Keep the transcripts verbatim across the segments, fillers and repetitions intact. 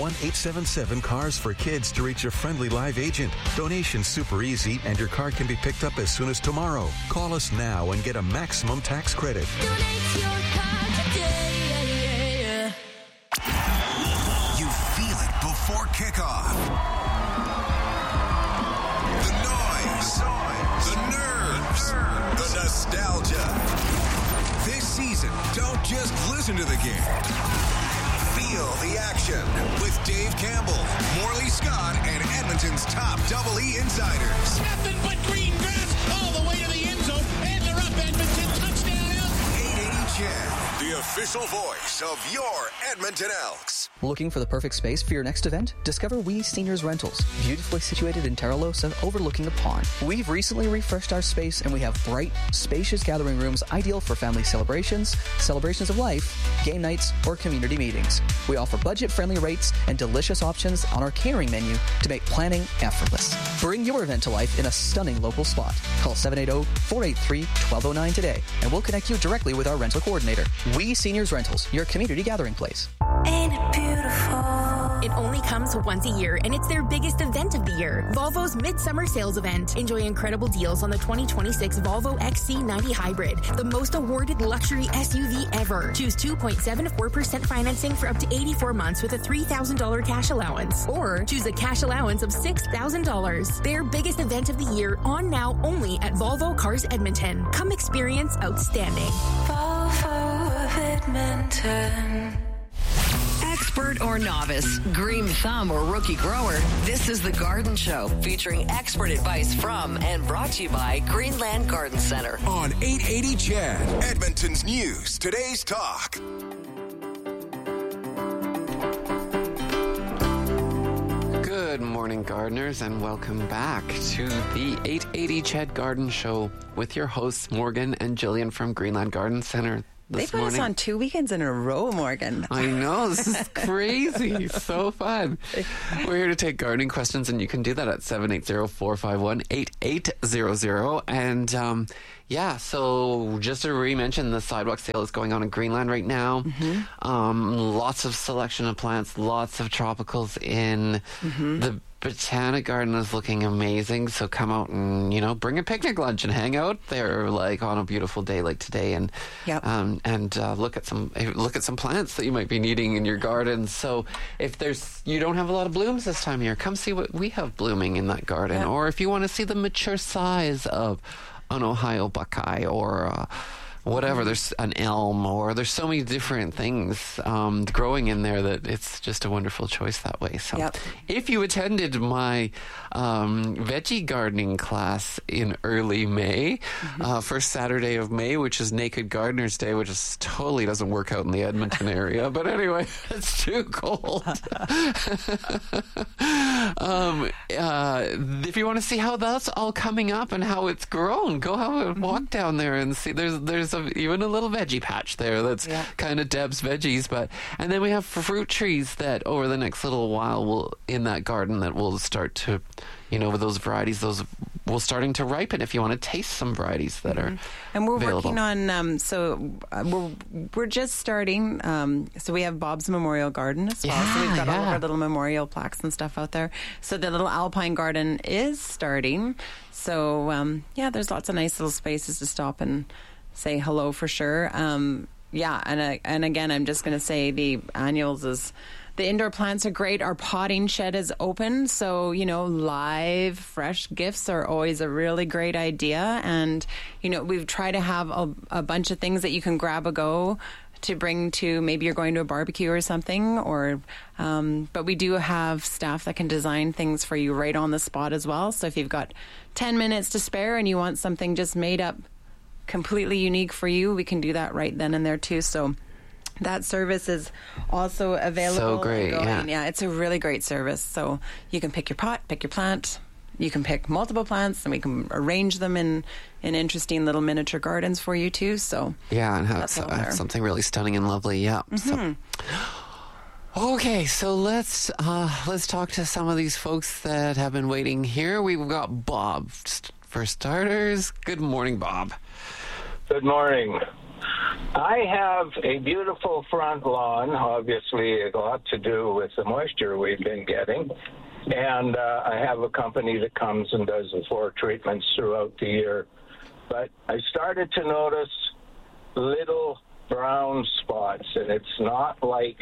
one eight seven seven cars for kids to reach a friendly live agent. Donation's super easy, and your car can be picked up as soon as tomorrow. Call us now and get a maximum tax credit. Donate your car today. You feel it before kickoff. The noise, the nerves, the nostalgia. This season, don't just listen to the game. Feel the action with Dave Campbell, Morley Scott, and Edmonton's top Double E insiders. Nothing but green grass all the way to the end zone, and they're up. Edmonton touchdown. eight eighty C H E D, the official voice of your Edmonton Elks. Looking for the perfect space for your next event? Discover We Seniors Rentals, beautifully situated in Terralosa, overlooking a pond. We've recently refreshed our space, and we have bright, spacious gathering rooms ideal for family celebrations, celebrations of life, game nights, or community meetings. We offer budget-friendly rates and delicious options on our catering menu to make planning effortless. Bring your event to life in a stunning local spot. Call seven eight zero, four eight three, one two zero nine today, and we'll connect you directly with our rental coordinator. We Seniors Rentals, your community gathering place. Ain't it beautiful? It only comes once a year, and it's their biggest event of the year. Volvo's Midsummer Sales Event. Enjoy incredible deals on the twenty twenty-six Volvo X C ninety Hybrid, the most awarded luxury S U V ever. Choose two point seven four percent financing for up to eighty-four months with a three thousand dollars cash allowance. Or choose a cash allowance of six thousand dollars. Their biggest event of the year, on now only at Volvo Cars Edmonton. Come experience outstanding. Volvo of Edmonton. Expert or novice, green thumb or rookie grower, this is The Garden Show, featuring expert advice from and brought to you by Greenland Garden Center. On eight eighty C H E D, Edmonton's news, today's talk. Good morning, gardeners, and welcome back to the eight eighty C H E D Garden Show with your hosts, Morgan and Jillian from Greenland Garden Center. They put morning. us on two weekends in a row, Morgan. I know, this is crazy. So fun. We're here to take gardening questions, and you can do that at seven eight zero, four five one, eight eight zero zero. And um, yeah, so just to re-mention, the sidewalk sale is going on in Greenland right now. Mm-hmm. Um, lots of selection of plants, lots of tropicals in mm-hmm. the Botanic Garden is looking amazing, so come out and, you know, bring a picnic lunch and hang out there, like, on a beautiful day like today, and yep. um, and uh, look at some look at some plants that you might be needing in your garden. So if there's you don't have a lot of blooms this time of year, come see what we have blooming in that garden. Yep. Or if you want to see the mature size of an Ohio buckeye or uh, whatever, there's an elm, or there's so many different things um, growing in there that it's just a wonderful choice that way. So yep. if you attended my um, veggie gardening class in early May, mm-hmm. uh, first Saturday of May, which is Naked Gardener's Day, which is totally doesn't work out in the Edmonton area, but anyway, it's too cold. um, uh, if you want to see how that's all coming up and how it's grown, go have a walk mm-hmm. down there and see. There's there's a, even a little veggie patch there that's yeah. kind of Deb's veggies, but and then we have fruit trees that over the next little while will in that garden that will start to, you know, with those varieties, those will starting to ripen if you want to taste some varieties that mm-hmm. are and we're available. working on um, so uh, we're we're just starting um, so we have Bob's Memorial Garden as well, yeah, so we've got yeah. all of our little memorial plaques and stuff out there, so the little alpine garden is starting, so um, yeah, there's lots of nice little spaces to stop and say hello for sure. Um, yeah, and uh, and again, I'm just going to say the annuals is the indoor plants are great. Our potting shed is open, so you know, live, fresh gifts are always a really great idea. And you know, we've tried to have a, a bunch of things that you can grab a go to bring to, maybe you're going to a barbecue or something, or um, but we do have staff that can design things for you right on the spot as well. So if you've got ten minutes to spare and you want something just made up completely unique for you, we can do that right then and there too. So that service is also available. So great, yeah. Yeah, it's a really great service. So you can pick your pot, pick your plant. You can pick multiple plants, and we can arrange them in, in interesting little miniature gardens for you too. So yeah, and have, so, have something really stunning and lovely. Yeah. Mm-hmm. So. Okay, so let's uh, let's talk to some of these folks that have been waiting here. We've got Bob for starters. Good morning, Bob. Good morning. I have a beautiful front lawn, obviously a lot to do with the moisture we've been getting. And uh, I have a company that comes and does the floor treatments throughout the year. But I started to notice little brown spots, and it's not like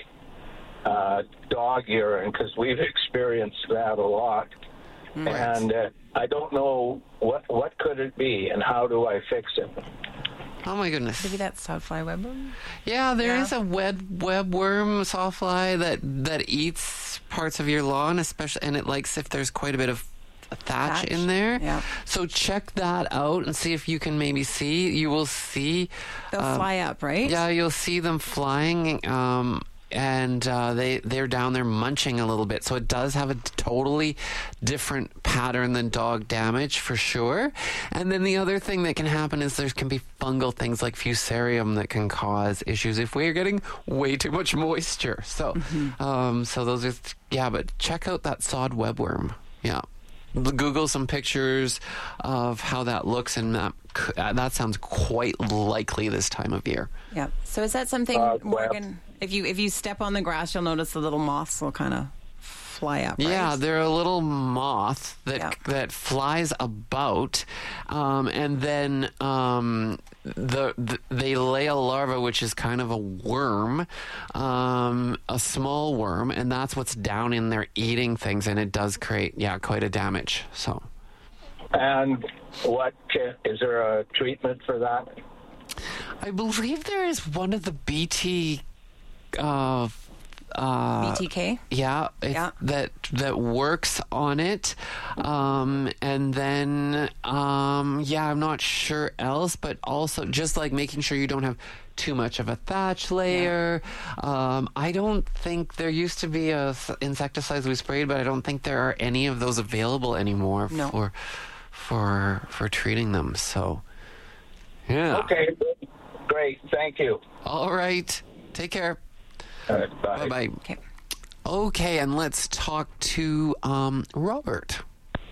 uh, dog urine, because we've experienced that a lot. Right. And uh, I don't know what what could it be, and how do I fix it? Oh my goodness! Maybe that's sawfly webworm. Yeah, there Yeah. is a web webworm sawfly that that eats parts of your lawn, especially, and it likes if there's quite a bit of thatch, Thatch. in there. Yeah. So check that out and see if you can maybe see. You will see. They'll um, fly up, right? Yeah, you'll see them flying. Um, and uh, they they're down there munching a little bit, so it does have a totally different pattern than dog damage for sure. And then the other thing that can happen is there can be fungal things like fusarium that can cause issues if we're getting way too much moisture. So, Mm-hmm. um, so those are yeah. But check out that sod webworm. Yeah. Google some pictures of how that looks, and that uh, that sounds quite likely this time of year. Yeah. So is that something, Uh, Morgan? If you if you step on the grass, you'll notice the little moths will kind of fly up. Right? Yeah, they're a little moth that Yeah. that flies about, um, and then um, the, the they lay a larva, which is kind of a worm, um, a small worm, and that's what's down in there eating things, and it does create yeah quite a damage. So. And what ca- is there a treatment for that? I believe there is one of the B T. Uh, uh, B T K. Yeah, it, Yeah. that that works on it, um, and then um, yeah, I'm not sure else, but also just like making sure you don't have too much of a thatch layer. Um, I don't think there used to be a s- insecticides we sprayed, but I don't think there are any of those available anymore No. for for for treating them. So yeah. Okay, great. Thank you. All right. Take care. All right, bye. Bye bye. Okay. Okay, and let's talk to um, Robert.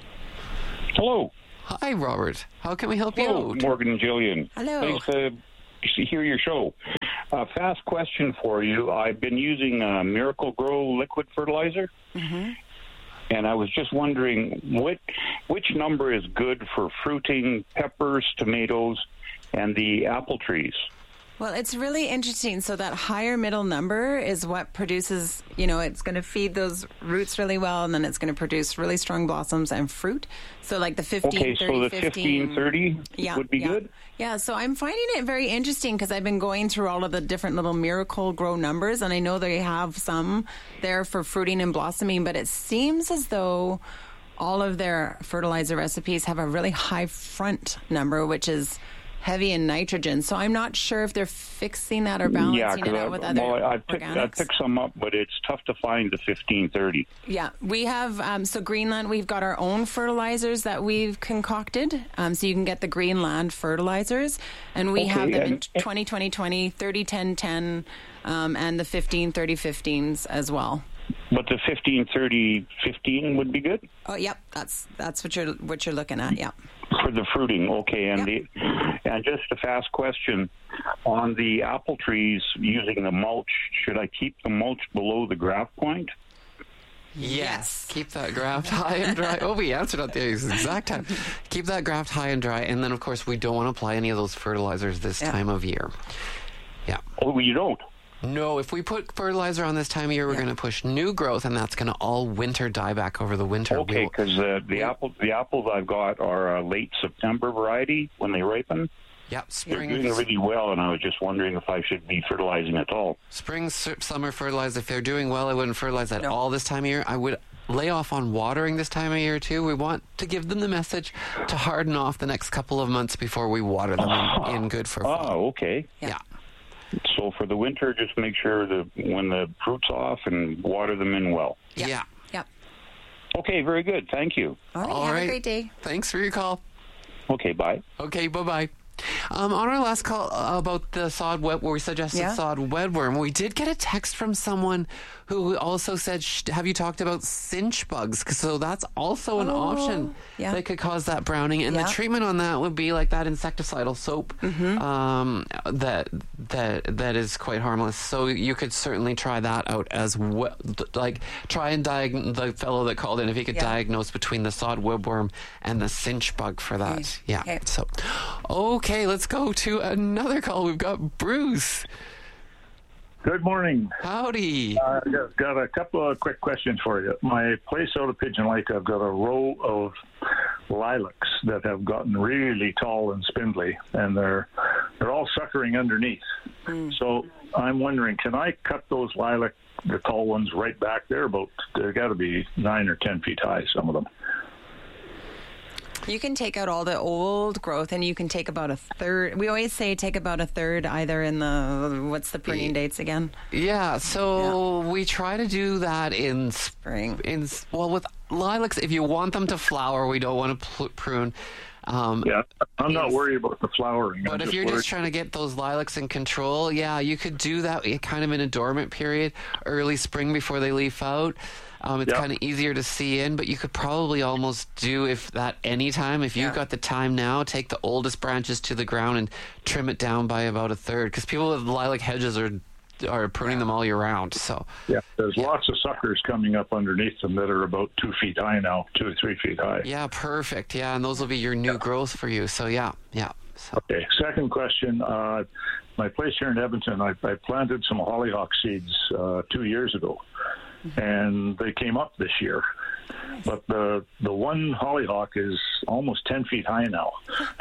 Hello. Hi, Robert. How can we help Hello, you out? Morgan and Jillian. Hello. Thanks to hear your show. Uh, fast question for you. I've been using uh, Miracle Grow liquid fertilizer, Mm-hmm. and I was just wondering what which number is good for fruiting peppers, tomatoes, and the apple trees. Well, it's really interesting. So that higher middle number is what produces, you know, it's going to feed those roots really well, and then it's going to produce really strong blossoms and fruit. So like the fifteen, Okay, thirty, so the fifteen, fifteen thirty yeah, would be yeah. good? Yeah, so I'm finding it very interesting because I've been going through all of the different little Miracle Grow numbers, and I know they have some there for fruiting and blossoming, but it seems as though all of their fertilizer recipes have a really high front number, which is heavy in nitrogen. So I'm not sure if they're fixing that or balancing Yeah, it out because with I, other well, I picked I organics. picked some up, but it's tough to find the fifteen thirty. Yeah, we have, um, so Greenland, we've got our own fertilizers that we've concocted. Um, so you can get the Greenland fertilizers. And we Okay, have them in and- twenty twenty twenty, thirty ten ten, um, and the fifteen thirty fifteens as well. But the fifteen thirty fifteen would be good Oh, yep, that's that's what you're what you're looking at. Yeah. for the fruiting. Okay, and Yep. the and just a fast question on the apple trees using the mulch. Should I keep the mulch below the graft point? Yes. Keep that graft high and dry. Oh, we answered at the exact time. Keep that graft high and dry. And then, of course, we don't want to apply any of those fertilizers this Yeah. time of year. Yeah. Oh, you don't. No, if we put fertilizer on this time of year, we're Yeah. going to push new growth, and that's going to all winter die back over the winter. Okay, We'll- because uh, the apple the apples I've got are a late September variety when they ripen. Yep, They're spring, doing really well, and I was just wondering if I should be fertilizing at all. spring, s- summer fertilize. If they're doing well, I wouldn't fertilize at No. all this time of year. I would lay off on watering this time of year too. We want to give them the message to harden off the next couple of months before we water them in, in good for fall. Oh, okay. Yeah. So for the winter, just make sure that when the fruit's off and water them in well. Yep. Yeah. Yep. Okay, very good. Thank you. All right. All have right. a great day. Thanks for your call. Okay, bye. Okay, bye-bye. Um, on our last call about the sod web, where we suggested Yeah. sod wedworm, we did get a text from someone who also said, "Sh- have you talked about cinch bugs? 'Cause So that's also an Oh, option yeah. that could cause that browning. And Yeah. the treatment on that would be like that insecticidal soap Mm-hmm. um, that that that is quite harmless. So you could certainly try that out as well. Like try and diagnose the fellow that called in if he could Yeah. diagnose between the sod webworm and the cinch bug for that. Okay. Yeah. Okay. So, okay, let's go to another call. We've got Bruce. Good morning. Howdy. Uh, I've got a couple of quick questions for you. My place out of Pigeon Lake, I've got a row of lilacs that have gotten really tall and spindly, and they're they're all suckering underneath. Mm. So I'm wondering, can I cut those lilac, the tall ones, right back there? About they've got to be nine or ten feet high, some of them. You can take out all the old growth, and you can take about a third. We always say take about a third, either in the what's the pruning dates again? Yeah, so we try to do that in Spring. In well, with lilacs, if you want them to flower, we don't want to pl- prune. Um, Yeah, I'm not Yes. worried about the flowering. But I'm if just you're worried. just trying to get those lilacs in control, yeah, you could do that kind of in a dormant period, early spring before they leaf out. Um, it's Yeah. kind of easier to see in, but you could probably almost do if that anytime. If you've Yeah. got the time now, take the oldest branches to the ground and trim it down by about a third. Because people with lilac hedges are are pruning them all year round. So Yeah, there's lots of suckers coming up underneath them that are about two feet high now, two or three feet high. yeah, perfect. Yeah, and those will be your new growth for you. So yeah, yeah. So Okay, second question. Uh, my place here in Edmonton, I, I planted some hollyhock seeds uh, two years ago, and they came up this year. But the the one hollyhock is almost ten feet high now.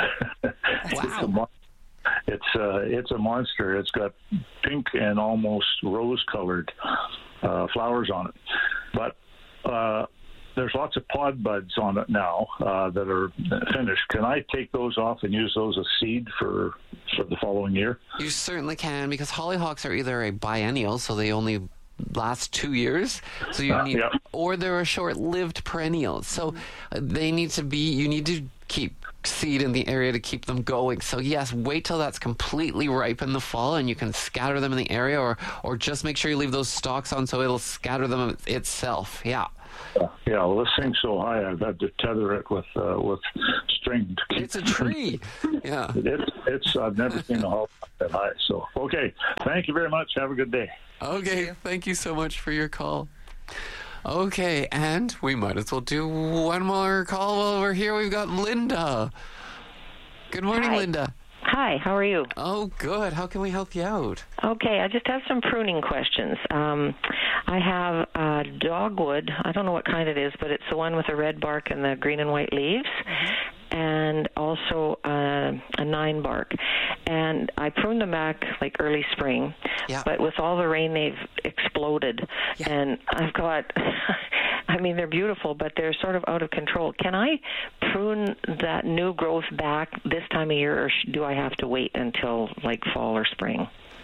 It's a wow. mon- It's uh, it's a monster. It's got pink and almost rose-colored uh, flowers on it, but uh, there's lots of pod buds on it now uh, that are finished. Can I take those off and use those as seed for for the following year? You certainly can, because hollyhocks are either a biennial, so they only last two years. So you Uh, need, yeah. or they're a short-lived perennial. So uh, they need to be. You need to keep seed in the area to keep them going. So yes, wait till that's completely ripe in the fall, and you can scatter them in the area, or or just make sure you leave those stalks on so it'll scatter them itself. Yeah. Uh, yeah, well, this thing's so high, I've had to tether it with uh, with string to keep. It's a tree. Yeah. It's it's. I've never seen a hollyhock that high. So okay, thank you very much. Have a good day. Okay, thank you so much for your call. Okay, and we might as well do one more call while we're here. We've got Linda. Good morning, Hi. Linda. Hi, how are you? Oh, good. How can we help you out? Okay, I just have some pruning questions. Um, I have uh, dogwood. I don't know what kind it is, but it's the one with the red bark and the green and white leaves, and also uh, a nine bark. And I pruned them back like early spring, Yeah. but with all the rain, they've exploded. Yeah. And I've got, I mean, they're beautiful, but they're sort of out of control. Can I prune that new growth back this time of year, or sh- do I have to wait until like fall or spring?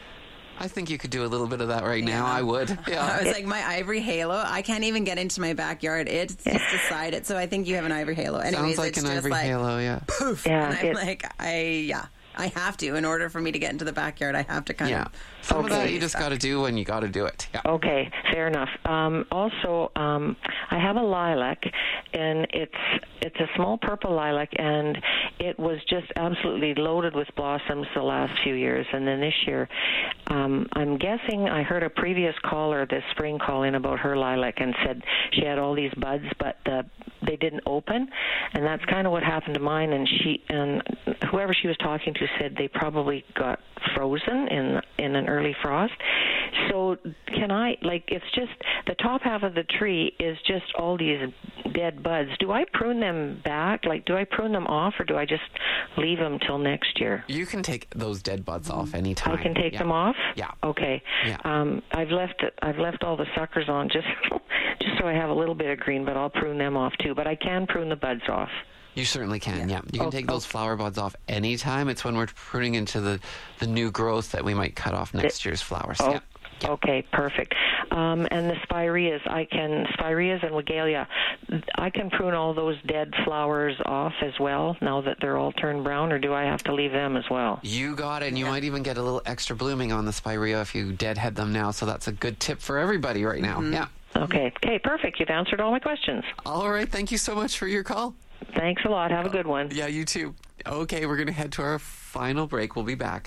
I think you could do a little bit of that right now. I would. I Yeah. was like, my ivory halo, I can't even get into my backyard. It's just decided. So I think you have an ivory halo. Anyways, Sounds like it's an just ivory like, halo, yeah. poof. Yeah, and I'm it- like, I, yeah, I have to. In order for me to get into the backyard, I have to kind Yeah. of. Some of that Okay. you just got to do when you got to do it. Yeah. Okay, fair enough. Um, also, um, I have a lilac, and it's it's a small purple lilac, and it was just absolutely loaded with blossoms the last few years. And then this year, um, I'm guessing I heard a previous caller this spring call in about her lilac and said she had all these buds, but uh, they didn't open, and that's kind of what happened to mine. And she and whoever she was talking to said they probably got frozen in in an early frost. So can I, like, it's just the top half of the tree is just all these dead buds. Do I prune them back? Like, do I prune them off, or do I just leave them till next year? You can take those dead buds off anytime. I can take Yeah. them off? Yeah. Okay. Yeah. Um, I've left it, I've left all the suckers on just just so I have a little bit of green, but I'll prune them off too. But I can prune the buds off. You certainly can, yeah. You can Oh, take those flower buds off anytime. It's when we're pruning into the, the new growth that we might cut off next year's flowers. Oh, Yeah. Okay, perfect. Um, and the spireas, I can spireas and Weigela, I can prune all those dead flowers off as well. Now that they're all turned brown, or do I have to leave them as well? You got it, and you might even get a little extra blooming on the spirea if you deadhead them now. So that's a good tip for everybody right now. Mm-hmm. Yeah. Okay. Okay, perfect. You've answered all my questions. All right. Thank you so much for your call. Thanks a lot. Have a good one. Yeah, you too. Okay, we're going to head to our final break. We'll be back.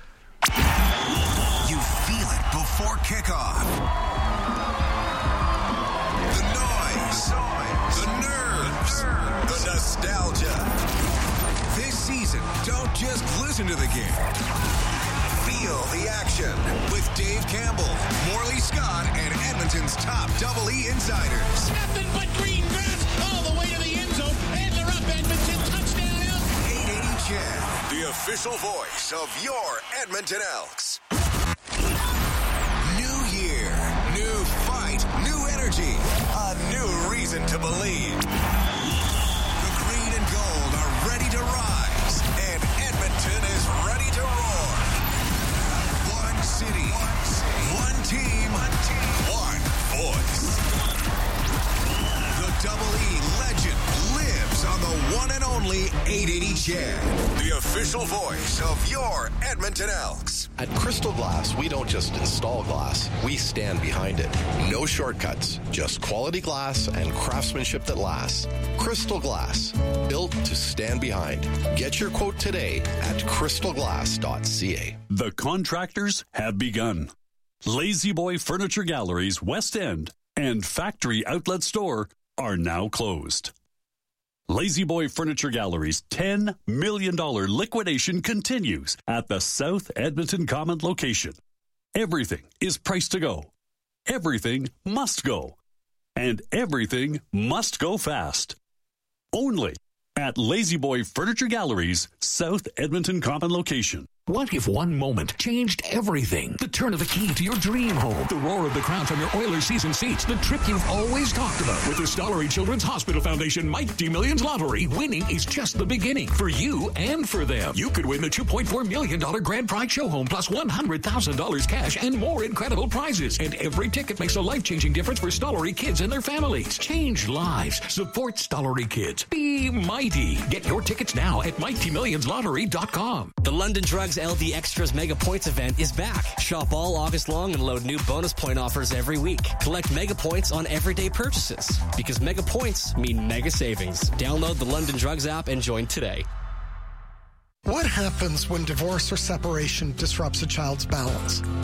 You feel it before kickoff. The noise, the nerves, the nostalgia. This season, don't just listen to the game. Feel the action with Dave Campbell, Morley Scott, and Edmonton's top Double E insiders. Nothing but green grass all the way to the end zone, and they're up. Edmonton touchdown. eight eighty C H E D, the official voice of your Edmonton Elks. New year, new fight, new energy, a new reason to believe. The green and gold are ready to rise, and Edmonton is ready to roar. One city, one team, one voice. The Double E legend lives on the one and only eight eighty C H E D, the official voice of your Edmonton Elks. At Crystal Glass, we don't just install glass, we stand behind it. No shortcuts, just quality glass and craftsmanship that lasts. Crystal Glass, built to stand behind. Get your quote today at crystal glass dot c a. The contractors have begun. Lazy Boy Furniture Galleries West End and Factory Outlet Store are now closed. Lazy Boy Furniture Gallery's ten million dollars liquidation continues at the South Edmonton Common location. Everything is priced to go. Everything must go. And everything must go fast. Only at Lazy Boy Furniture Gallery's South Edmonton Common location. What if one moment changed everything? The turn of the key to your dream home. The roar of the crowd from your Oilers season seats. The trip you've always talked about. With the Stollery Children's Hospital Foundation Mighty Millions Lottery, winning is just the beginning. For you and for them. You could win the two point four million dollars grand prize show home plus one hundred thousand dollars cash and more incredible prizes. And every ticket makes a life-changing difference for Stollery kids and their families. Change lives. Support Stollery kids. Be mighty. Get your tickets now at mighty millions lottery dot com. The London Drugs L D Extras Mega Points event is back. Shop all August long and load new bonus point offers every week. Collect Mega Points on everyday purchases. Because Mega Points mean mega savings. Download the London Drugs app and join today. What happens when divorce or separation disrupts a child's balance?